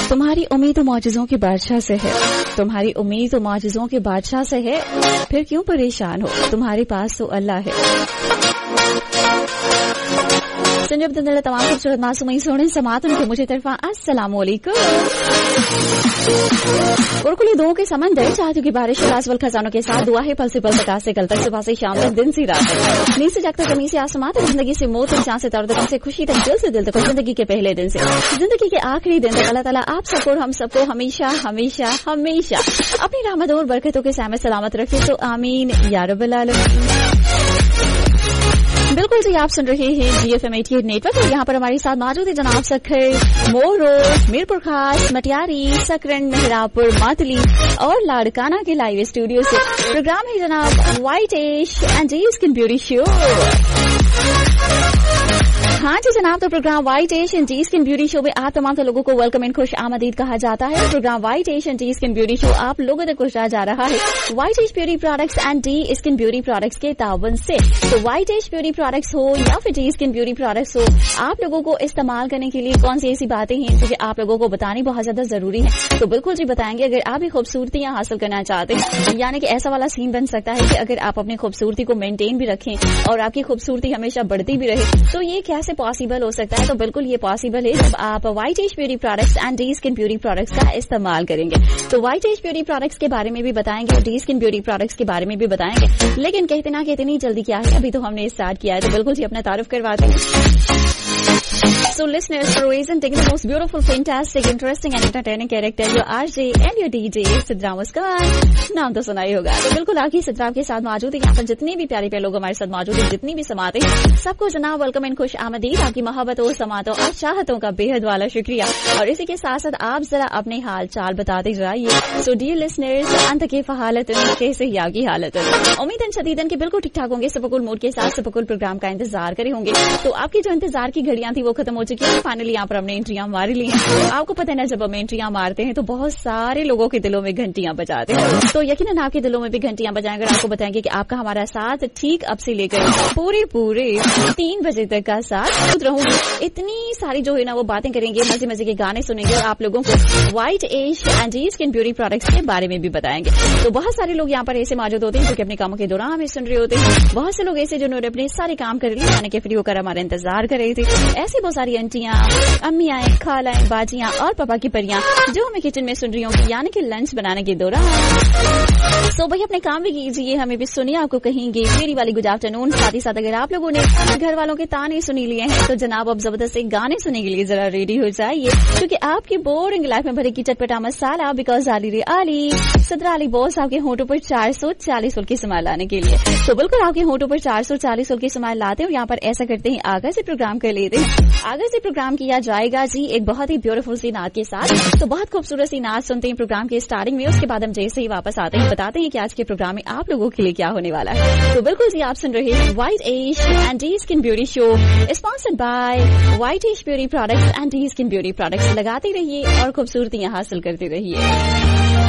तुम्हारी उम्मीद तो मौजज़ों के बादशाह से है, तुम्हारी उम्मीद तो मौजज़ों के बादशाह से है, फिर क्यों परेशान हो, तुम्हारे पास तो अल्लाह है. संजब दंदला तमाम खूबसूरत मासूमी सोने समात उनके मुझे तरफा अस्सलाम वालेकुम. कुरकुली दो के समंदर चाहतों की बारिश रासवल खजानों के साथ दुआ है पल से पल तक आज से कल तक सुबह से शाम तक दिन से रात तक नींद से जागता कमी से आसमां तक जिंदगी से मौत तक जान से दर्द तक से खुशी तक दिल से दिल तक जिंदगी के पहले दिन से जिंदगी के आखिरी दिन तक अल्लाह ताला आप सबको हम सबको हमेशा हमेशा हमेशा अपनी रहमत और बरकतों के सामने सलामत रखे. तो आमीन या रब्बल आलमीन. बिल्कुल जी, आप सुन रहे हैं GFM 88 नेटवर्क और यहाँ पर हमारे साथ मौजूद है जनाब सखर, मोरो, मीरपुर खास, मटियारी, सकरन, मेहरापुर, मातली और लाड़काना के लाइव स्टूडियो से. प्रोग्राम है जनाब white ash and ji skin beauty show. हाँ जी जनाब, तो programme white ash and ji skin beauty show में आप तमाम लोगों को वेलकम एंड खुश आमदीद कहा जाता है. Programme white ash and ji skin beauty show आप लोगों तक पहुंचाया जा रहा है white ash beauty products and D skin beauty products के तावन से. तो व्हाइट एश ब्यूटी प्रोडक्ट्स हो या फिर जी स्किन ब्यूटी प्रोडक्ट्स हो, आप लोगों को इस्तेमाल करने के लिए कौन सी ऐसी बातें हैं जो कि आप लोगों को बतानी बहुत ज्यादा जरूरी है. तो बिल्कुल जी बताएंगे. अगर आप भी खूबसूरतियां हासिल करना चाहते हैं, यानी कि ऐसा वाला सीन बन सकता है कि अगर आप अपनी खूबसूरती को मेंटेन भी रखें और आपकी खूबसूरती हमेशा बढ़ती भी रहे, तो ये कैसे पॉसिबल हो सकता है. तो बिल्कुल ये पॉसिबल है जब आप white ash beauty products and D skin beauty products का इस्तेमाल करेंगे. तो व्हाइट एश ब्यूटी प्रोडक्ट्स के बारे में भी बताएंगे और डी स्किन ब्यूटी प्रोडक्ट्स के बारे में भी बताएंगे. लेकिन कहते ना कि इतनी जल्दी क्या है, अभी तो हमने स्टार्ट किया है. तो बिल्कुल जी अपना तारुफ करवाते हैं. So listeners, presenting the most beautiful, fantastic, interesting and entertaining character, your RJ and your DJ Sidra मुस्कान. नाम तो सुना ही होगा. तो बिल्कुल आपकी सिद्रा के साथ मौजूद है. यहाँ पर जितने भी प्यारे प्यारे लोग हमारे साथ मौजूद हैं, जितनी भी समाते हैं, सबको जनाब वेलकम एंड खुश आमदीद. आपकी मोहब्बतों, समातों और चाहतों का बेहद वाला शुक्रिया. और इसी के साथ साथ आप जरा अपने हाल चाल बताते जाइए. सो डियर लिसनर्स, अंत के हालत कैसे ही आपकी हालत. उम्मीद है शदीदन के बिल्कुल ठीक ठाक होंगे, सबकुल मूड के साथ सबकुल प्रोग्राम का इंतजार करे होंगे. तो आपकी जो इंतजार की घड़ियां थी वो खत्म हो चुकी है. फाइनली यहाँ पर हमने एंट्रियां मार ली हैं. आपको पता है ना, जब हम एंट्रियां मारते हैं तो बहुत सारे लोगों के दिलों में घंटियां बजाते हैं. तो यकीनन आपके दिलों में भी घंटियां बजाएंगे. आपको बताएंगे कि आपका हमारा साथ ठीक अब से लेकर पूरे 3 बजे तक का साथ खुद रहूंगी. इतनी सारी जो है ना वो बातें करेंगे, मजे मजे के गाने सुनेंगे और आप लोगों को white ash and ji skin beauty products के बारे में भी बताएंगे. तो बहुत सारे लोग यहाँ पर ऐसे मौजूद होते हैं जो कि अपने कामों के दौरान हमें सुन रहे होते हैं. बहुत से लोग ऐसे जिन्होंने अपने सारे काम कर लिए, यानी कि फ्री होकर हमारा इंतजार कर रहे थे. ऐसी बहुत सारी आंटियां, अम्मियां, खालाएं, बाजियां और पापा की परियां जो हमें किचन में सुन रही होंगी, यानी कि लंच बनाने के दौरान. सो भाई अपने काम भी कीजिए, हमें भी सुनिए. आपको कहेंगे मेरी वाली गुड आफ्टरनून. साथ ही साथ अगर आप लोगों ने घर वालों के ताने सुनी लिए हैं तो जनाब अब जबरदस्त गाने सुनने के लिए जरा रेडी हो जाइए, क्योंकि आपकी बोरिंग लाइफ में भरेगी चटपटा मसाला. बिकॉज आली रे आली सदरा अली बॉस आपके होठों पर 440 की समाल लाने के लिए. तो बिल्कुल आपके होठों पर 440 की समाल लाते हैं और यहाँ पर ऐसा करते हैं, आगे से प्रोग्राम कर लेते हैं. आगे से प्रोग्राम किया जाएगा जी एक बहुत ही ब्यूटीफुल सी नात के साथ. तो बहुत खूबसूरत सी नात सुनते हैं प्रोग्राम के स्टार्टिंग में. उसके बाद हम जैसे ही वापस आते हैं बताते हैं कि आज के प्रोग्राम में आप लोगों के लिए क्या होने वाला है. तो बिल्कुल जी आप सुन रहे हैं white ash and D skin beauty show, sponsored by white ash beauty products and D skin beauty products. लगाते रहिए और खूबसूरतियां हासिल करते रहिए.